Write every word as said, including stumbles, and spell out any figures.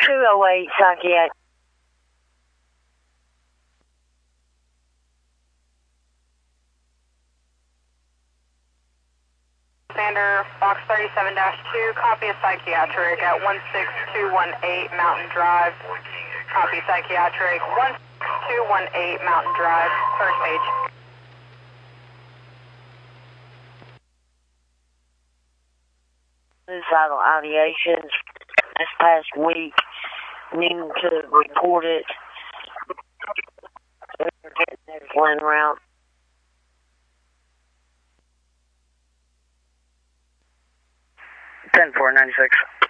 two oh eight psychiatric. Alexander, Fox thirty-seven dash two, copy a psychiatric at one six two one eight Mountain Drive. Copy psychiatric, one six two one eight Mountain Drive, first page. Suicidal ideations this past week. Needing to report it. We're getting their Glen route. ten four ninety-six.